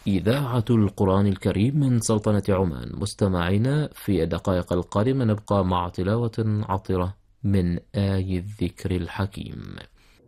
إذاعة القرآن الكريم من سلطنة عمان. مستمعينا، في الدقائق القادمة نبقى مع تلاوة عطرة من آي الذكر الحكيم.